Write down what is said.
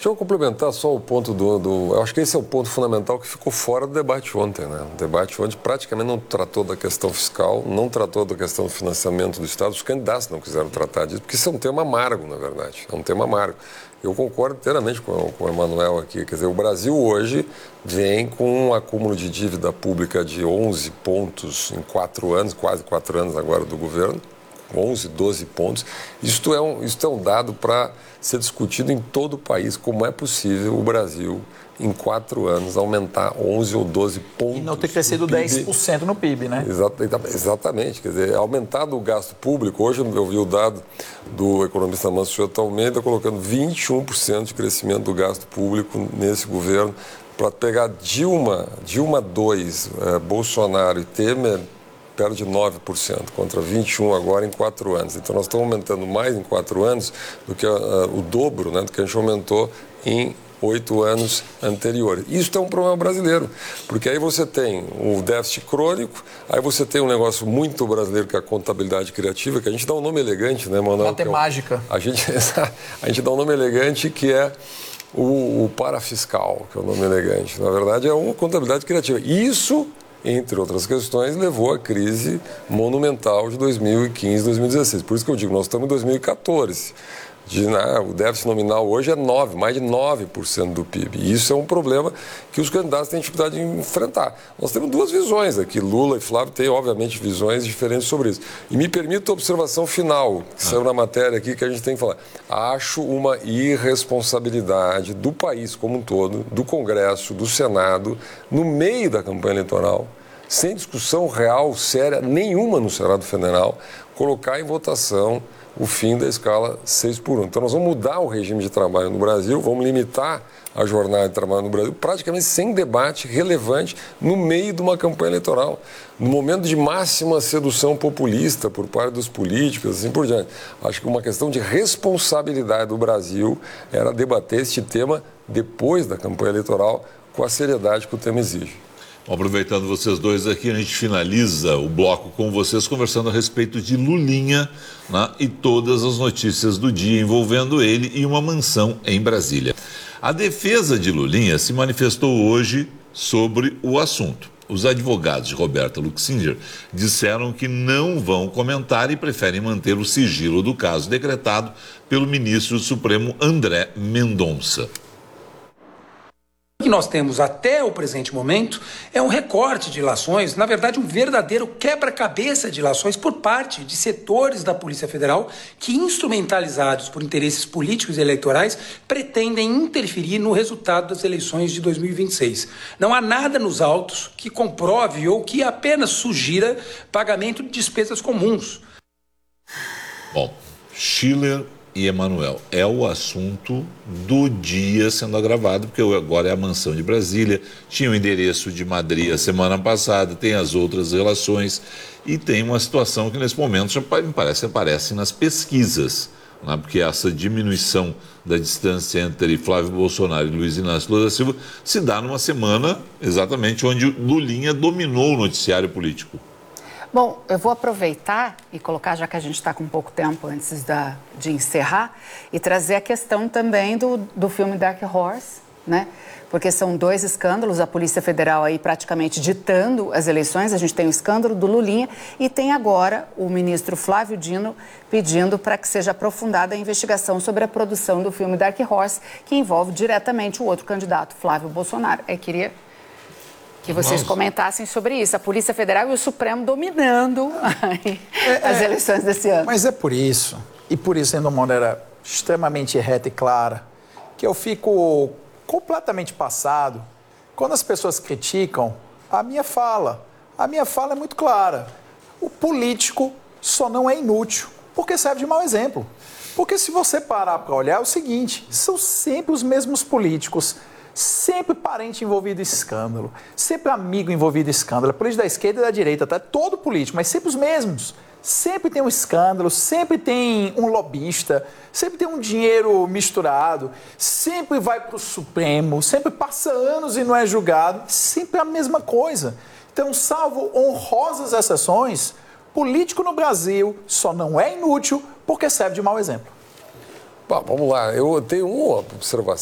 Deixa eu complementar só o ponto eu acho que esse é o ponto fundamental que ficou fora do debate ontem, né? O debate ontem praticamente não tratou da questão fiscal, não tratou da questão do financiamento do Estado. Os candidatos não quiseram tratar disso, porque isso é um tema amargo, na verdade. É um tema amargo. Eu concordo inteiramente com o Emanuel aqui. Quer dizer, o Brasil hoje vem com um acúmulo de dívida pública de 11 pontos em 4 anos, quase 4 anos agora do governo. 11, 12 pontos. Isto é um dado para ser discutido em todo o país, como é possível o Brasil, em 4 anos, aumentar 11 ou 12 pontos. E não ter crescido 10% no PIB, né? Exatamente. Quer dizer, aumentado o gasto público. Hoje eu vi o dado do economista Manso Almeida colocando 21% de crescimento do gasto público nesse governo. Para pegar Dilma 2, Bolsonaro e Temer, perto de 9%, contra 21% agora em 4 anos. Então, nós estamos aumentando mais em 4 anos do que o dobro, né, do que a gente aumentou em 8 anos anteriores. Isso é um problema brasileiro, porque aí você tem o déficit crônico, aí você tem um negócio muito brasileiro que é a contabilidade criativa, que a gente dá um nome elegante, né, Manuel? Matemática. A gente dá um nome elegante que é o parafiscal, que é o nome elegante. Na verdade, é uma contabilidade criativa. Isso, entre outras questões, levou à crise monumental de 2015, 2016. Por isso que eu digo, nós estamos em 2014. O déficit nominal hoje é mais de 9% do PIB. E isso é um problema que os candidatos têm dificuldade de enfrentar. Nós temos 2 visões aqui. Lula e Flávio têm, obviamente, visões diferentes sobre isso. E me permita a observação final, que saiu na matéria aqui, que a gente tem que falar. Acho uma irresponsabilidade do país como um todo, do Congresso, do Senado, no meio da campanha eleitoral, sem discussão real, séria, nenhuma no Senado Federal, colocar em votação o fim da escala 6x1. Então, nós vamos mudar o regime de trabalho no Brasil, vamos limitar a jornada de trabalho no Brasil, praticamente sem debate relevante no meio de uma campanha eleitoral, no momento de máxima sedução populista por parte dos políticos, assim por diante. Acho que uma questão de responsabilidade do Brasil era debater este tema depois da campanha eleitoral com a seriedade que o tema exige. Aproveitando vocês dois aqui, a gente finaliza o bloco com vocês conversando a respeito de Lulinha, né, e todas as notícias do dia envolvendo ele e uma mansão em Brasília. A defesa de Lulinha se manifestou hoje sobre o assunto. Os advogados de Roberta Luxinger disseram que não vão comentar e preferem manter o sigilo do caso decretado pelo ministro do Supremo André Mendonça. O que nós temos até o presente momento é um recorte de ilações, na verdade um verdadeiro quebra-cabeça de ilações por parte de setores da Polícia Federal que, instrumentalizados por interesses políticos e eleitorais, pretendem interferir no resultado das eleições de 2026. Não há nada nos autos que comprove ou que apenas sugira pagamento de despesas comuns. Bom, Schiller e Emanuel, é o assunto do dia sendo agravado, porque agora é a mansão de Brasília, tinha o endereço de Madrid a semana passada, tem as outras relações e tem uma situação que nesse momento já me parece aparece nas pesquisas, né? Porque essa diminuição da distância entre Flávio Bolsonaro e Luiz Inácio Lula da Silva se dá numa semana exatamente onde Lulinha dominou o noticiário político. Bom, eu vou aproveitar e colocar, já que a gente está com pouco tempo antes de encerrar, e trazer a questão também do filme Dark Horse, né? Porque são 2 escândalos, a Polícia Federal aí praticamente ditando as eleições, a gente tem o escândalo do Lulinha e tem agora o ministro Flávio Dino pedindo para que seja aprofundada a investigação sobre a produção do filme Dark Horse, que envolve diretamente o outro candidato, Flávio Bolsonaro. Eu queria que vocês comentassem sobre isso. A Polícia Federal e o Supremo dominando as eleições desse ano. Mas é por isso, e por isso, de uma maneira extremamente reta e clara, que eu fico completamente passado quando as pessoas criticam a minha fala. A minha fala é muito clara. O político só não é inútil porque serve de mau exemplo. Porque se você parar para olhar, é o seguinte, são sempre os mesmos políticos, sempre parente envolvido em escândalo, sempre amigo envolvido em escândalo. A política da esquerda e da direita, tá? Todo político, mas sempre os mesmos. Sempre tem um escândalo, sempre tem um lobista, sempre tem um dinheiro misturado, sempre vai para o Supremo, sempre passa anos e não é julgado, sempre a mesma coisa. Então, salvo honrosas exceções, político no Brasil só não é inútil porque serve de mau exemplo. Bom, vamos lá, eu tenho uma observação